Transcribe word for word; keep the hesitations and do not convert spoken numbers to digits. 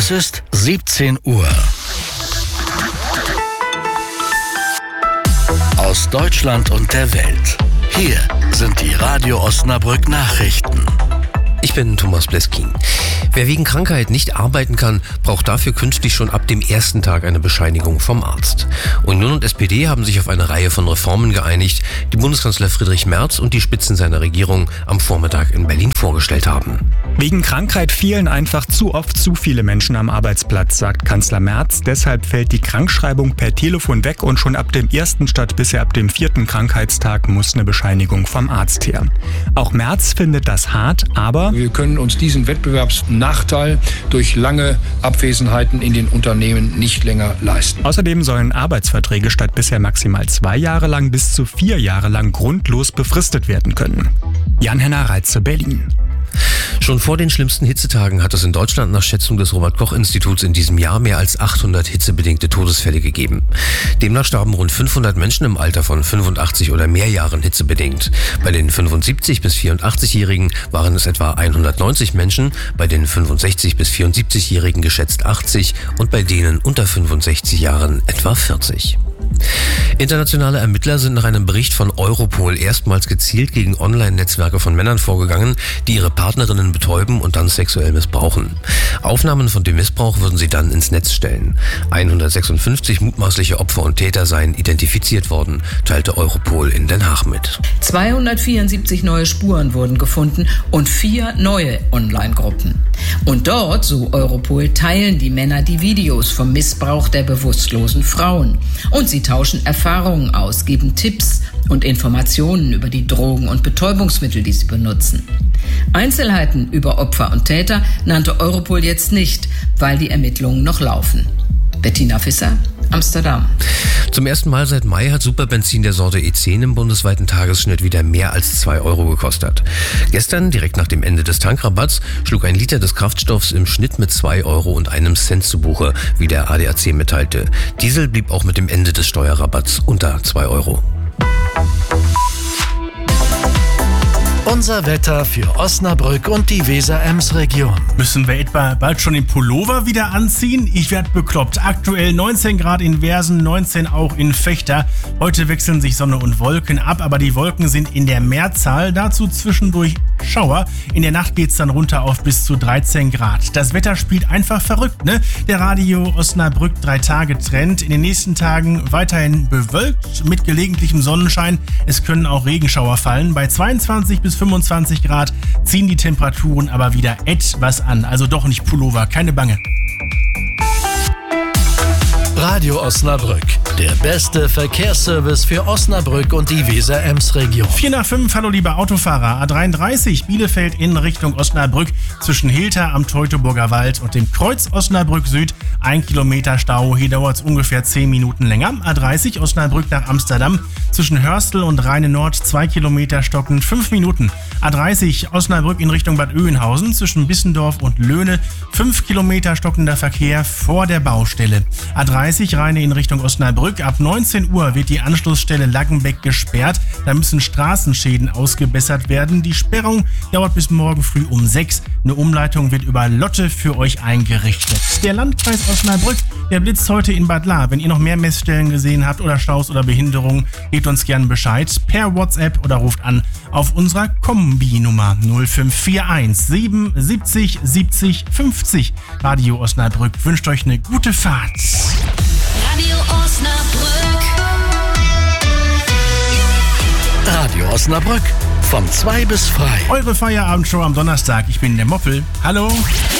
Es ist siebzehn Uhr. Aus Deutschland und der Welt. Hier sind die Radio Osnabrück Nachrichten. Ich bin Thomas Bleskin. Wer wegen Krankheit nicht arbeiten kann, braucht dafür künftig schon ab dem ersten Tag eine Bescheinigung vom Arzt. Union und S P D haben sich auf eine Reihe von Reformen geeinigt, die Bundeskanzler Friedrich Merz und die Spitzen seiner Regierung am Vormittag in Berlin vorgestellt haben. Wegen Krankheit fehlen einfach zu oft zu viele Menschen am Arbeitsplatz, sagt Kanzler Merz. Deshalb fällt die Krankschreibung per Telefon weg und schon ab dem ersten statt bisher ab dem vierten Krankheitstag muss eine Bescheinigung vom Arzt her. Auch Merz findet das hart, aber wir können uns diesen Wettbewerbsnachteil durch lange Abwesenheiten in den Unternehmen nicht länger leisten. Außerdem sollen Arbeitsverträge statt bisher maximal zwei Jahre lang bis zu vier Jahre lang grundlos befristet werden können. Jan-Henner Reitze, Berlin. Schon vor den schlimmsten Hitzetagen hat es in Deutschland nach Schätzung des Robert-Koch-Instituts in diesem Jahr mehr als achthundert hitzebedingte Todesfälle gegeben. Demnach starben rund fünfhundert Menschen im Alter von fünfundachtzig oder mehr Jahren hitzebedingt. Bei den fünfundsiebzig- bis vierundachtzig-Jährigen waren es etwa hundertneunzig Menschen, bei den fünfundsechzig- bis vierundsiebzig-Jährigen geschätzt achtzig und bei denen unter fünfundsechzig Jahren etwa vierzig. Internationale Ermittler sind nach einem Bericht von Europol erstmals gezielt gegen Online-Netzwerke von Männern vorgegangen, die ihre Partnerinnen betäuben und dann sexuell missbrauchen. Aufnahmen von dem Missbrauch würden sie dann ins Netz stellen. hundertsechsundfünfzig mutmaßliche Opfer und Täter seien identifiziert worden, teilte Europol in Den Haag mit. zweihundertvierundsiebzig neue Spuren wurden gefunden und vier neue Online-Gruppen. Und dort, so Europol, teilen die Männer die Videos vom Missbrauch der bewusstlosen Frauen. Und sie tauschen Erfahrungen aus, geben Tipps und Informationen über die Drogen und Betäubungsmittel, die sie benutzen. Einzelheiten über Opfer und Täter nannte Europol jetzt nicht, weil die Ermittlungen noch laufen. Bettina Visser, Amsterdam. Zum ersten Mal seit Mai hat Superbenzin der Sorte E zehn im bundesweiten Tagesschnitt wieder mehr als zwei Euro gekostet. Gestern, direkt nach dem Ende des Tankrabatts, schlug ein Liter des Kraftstoffs im Schnitt mit zwei Euro und einem Cent zu Buche, wie der A D A C mitteilte. Diesel blieb auch mit dem Ende des Steuerrabatts unter zwei Euro. Unser Wetter für Osnabrück und die Weser-Ems-Region. Müssen wir etwa bald schon den Pullover wieder anziehen? Ich werd bekloppt. Aktuell neunzehn Grad in Versen, neunzehn auch in Vechta. Heute wechseln sich Sonne und Wolken ab, aber die Wolken sind in der Mehrzahl. Dazu zwischendurch Schauer. In der Nacht geht's dann runter auf bis zu dreizehn Grad. Das Wetter spielt einfach verrückt, ne? Der Radio Osnabrück drei Tage Trend. In den nächsten Tagen weiterhin bewölkt mit gelegentlichem Sonnenschein. Es können auch Regenschauer fallen. Bei zweiundzwanzig bis fünfundzwanzig Grad ziehen die Temperaturen aber wieder etwas an. Also doch nicht Pullover, keine Bange. Radio Osnabrück, der beste Verkehrsservice für Osnabrück und die Weser-Ems-Region. vier nach fünf, hallo liebe Autofahrer. A dreiunddreißig Bielefeld in Richtung Osnabrück zwischen Hilter am Teutoburger Wald und dem Kreuz Osnabrück Süd. Ein Kilometer Stau, hier dauert es ungefähr zehn Minuten länger. A dreißig Osnabrück nach Amsterdam zwischen Hörstel und Rheine Nord zwei Kilometer stockend, fünf Minuten. A dreißig Osnabrück in Richtung Bad Oeynhausen zwischen Bissendorf und Löhne, fünf Kilometer stockender Verkehr vor der Baustelle. A dreißig Rheine in Richtung Osnabrück. Ab neunzehn Uhr wird die Anschlussstelle Laggenbeck gesperrt. Da müssen Straßenschäden ausgebessert werden. Die Sperrung dauert bis morgen früh um sechs. Eine Umleitung wird über Lotte für euch eingerichtet. Der Landkreis Osnabrück, der blitzt heute in Bad Lahr. Wenn ihr noch mehr Messstellen gesehen habt oder Staus oder Behinderungen, gebt uns gerne Bescheid per WhatsApp oder ruft an auf unserer Kombi-Nummer null fünf vier eins sieben siebzig siebzig fünfzig. Radio Osnabrück wünscht euch eine gute Fahrt. Radio Osnabrück. Radio Osnabrück, von zwei bis frei. Eure Feierabendshow am Donnerstag. Ich bin der Moppel. Hallo.